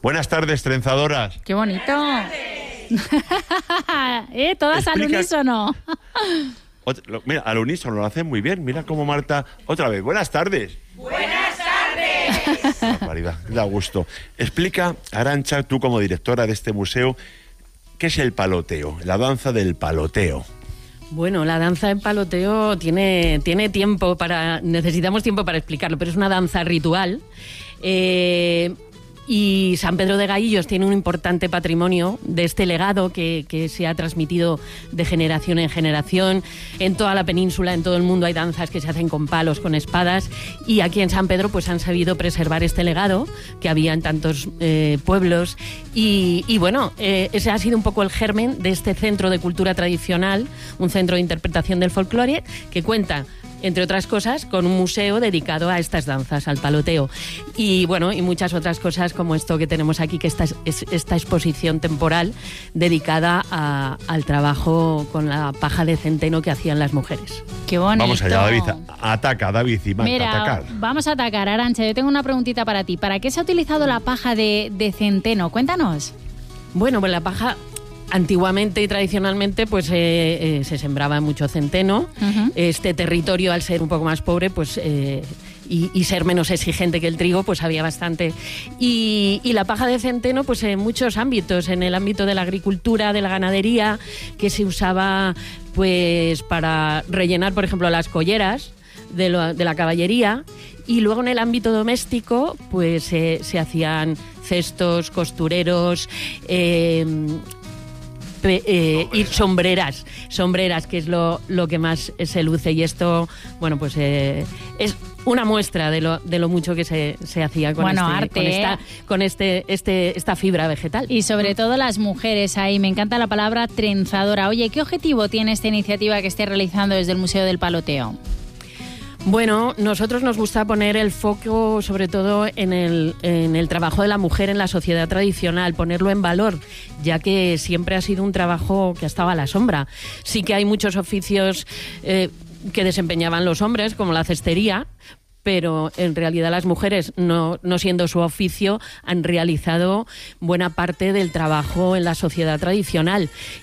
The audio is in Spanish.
Buenas tardes, trenzadoras. ¡Qué bonito! Todas al unísono. Mira, al unísono lo hacen muy bien. Mira cómo Marta... Otra vez, buenas tardes. ¡Buenas tardes! Barbaridad, da gusto. Explica, Arantxa, tú como directora de este museo, ¿qué es el paloteo? La danza del paloteo. Bueno, la danza del paloteo tiene tiempo necesitamos tiempo para explicarlo, pero es una danza ritual. Y San Pedro de Gaillos tiene un importante patrimonio de este legado que se ha transmitido de generación en generación. En toda la península, en todo el mundo hay danzas que se hacen con palos, con espadas, y aquí en San Pedro pues han sabido preservar este legado que había en tantos pueblos y bueno, ese ha sido un poco el germen de este centro de cultura tradicional, un centro de interpretación del folclore que cuenta, entre otras cosas, con un museo dedicado a estas danzas, al paloteo. Y bueno, y muchas otras cosas como esto que tenemos aquí, que esta exposición temporal dedicada al trabajo con la paja de centeno que hacían las mujeres. ¡Qué bonito! Vamos allá, David. Ataca, David y Marta, Mira, atacar. Vamos a atacar. Arantxa, yo tengo una preguntita para ti. ¿Para qué se ha utilizado la paja de centeno? Cuéntanos. Bueno, pues la paja... Antiguamente y tradicionalmente pues se sembraba mucho centeno. Uh-huh. Este territorio, al ser un poco más pobre, pues y ser menos exigente que el trigo, pues había bastante. Y la paja de centeno, pues en muchos ámbitos, en el ámbito de la agricultura, de la ganadería, que se usaba pues para rellenar, por ejemplo, las colleras de la caballería. Y luego en el ámbito doméstico, pues se hacían cestos, costureros, y sombreras, que es lo que más se luce, y esto, bueno, pues es una muestra de lo mucho que se hacía con, esta fibra vegetal. Y sobre todo las mujeres ahí, me encanta la palabra trenzadora. Oye, ¿qué objetivo tiene esta iniciativa que esté realizando desde el Museo del Paloteo? Bueno, nosotros nos gusta poner el foco sobre todo en el trabajo de la mujer en la sociedad tradicional, ponerlo en valor, ya que siempre ha sido un trabajo que ha estado a la sombra. Sí que hay muchos oficios que desempeñaban los hombres, como la cestería, pero en realidad las mujeres, no siendo su oficio, han realizado buena parte del trabajo en la sociedad tradicional.